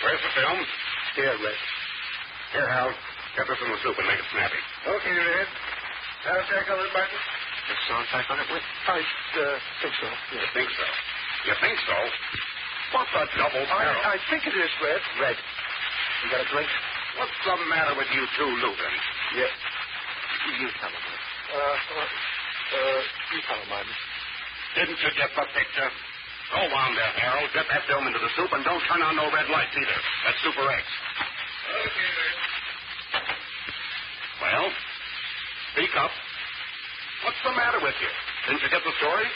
Where's the film? Here, Red. Here, Hal. Get this in the soup and make it snappy. Okay, Red. Soundtrack on it, Martin? The soundtrack on it? I think so. Yeah. You think so? You think so? What the double barrel? I think it is, Red. Red, you got a drink? What's the matter with you two Lutherans? Yeah. You tell him, Red. You tell him, Martin. Didn't you get the picture? Go on there, Harold. Get that film into the soup and don't turn on no red lights either. That's Super X. Okay, Red. Well, speak up. What's the matter with you? Didn't you get the story?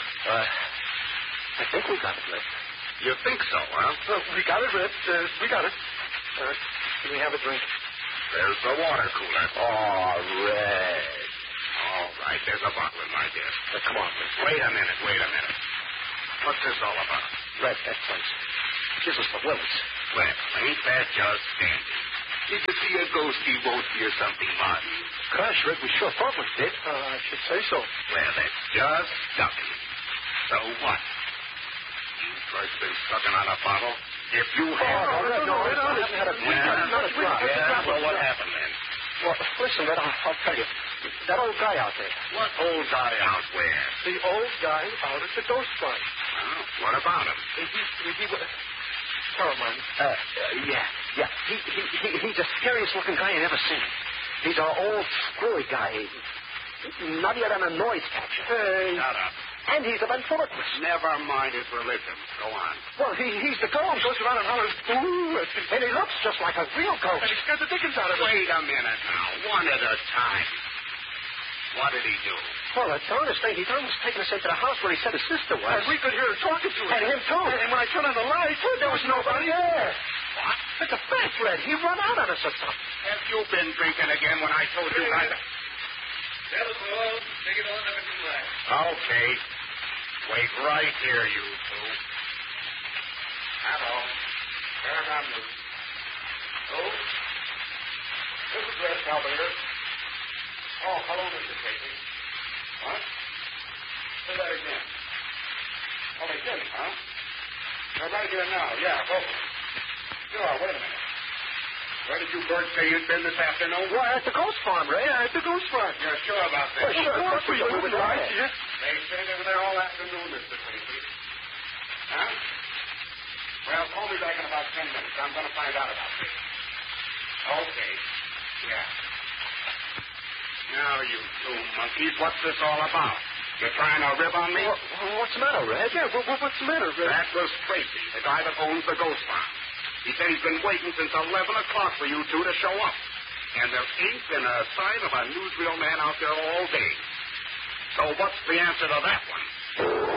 I think we got it, Red. You think so, huh? We got it, Red. We got it. Can we have a drink? There's the water cooler. Oh, Red. All right, there's a bottle in my desk. Come on, Red. Wait a minute. What's this all about? Red, that place. Gives us the willies. Well, ain't that just dandy? Did you see a ghosty wosty or something, Martin? Gosh, Red, we sure thought we did. I should say so. Well, that's just ducking. So what? You first been sucking on a bottle? If you have... No, I haven't had a drink. Not a drop. Yeah, well, what happened then? Well, listen, Red, I'll tell you. That old guy out there. What old guy out where? The old guy out at the ghost fight. Oh, what about him? He tell him, Martin. Yeah. He's the scariest looking guy I ever seen. He's our old screwy guy. Not yet an annoyed catcher. Hey. Shut up. And he's a ventriloquist. Never mind his religion. Go on. Well, he's the ghost. Goes around and hollers, ooh, and he looks just like a real ghost. And he scared the dickens out of it. Wait a minute now. One at a time. What did he do? Well, that's the honest thing. He'd almost taken us into the house where he said his sister was. And we could hear her talking to him. And him, too. And when I turned on the light, there was nobody there. What? It's a fact, Red. He run out on us or something. Have you been drinking again when I told you guys... Telephone. Take it on up into the light. Okay. Wait right here, you two. Hello. Paragon News. Oh? This is Red Calvater. Oh, hello, Mr. Casey. What? Say that again. Oh, they didn't, huh? They're right here now. Yeah, both of them. Sure, wait a minute. Where did you birds say you'd been this afternoon? Well, at the ghost farm, Ray. Yeah, at the ghost farm. You're sure about that? Well, sure. Of course we were right. Yeah. They say they were there all afternoon, Mr. Casey. Huh? Well, call me back in about 10 minutes. I'm going to find out about this. Okay. Yeah. Now, you two monkeys, what's this all about? You're trying to rib on me? What's the matter, Red? Yeah, what's the matter, Red? That was Tracy, the guy that owns the ghost farm. He said he's been waiting since 11 o'clock for you two to show up. And there ain't been a sign of a newsreel man out there all day. So what's the answer to that one?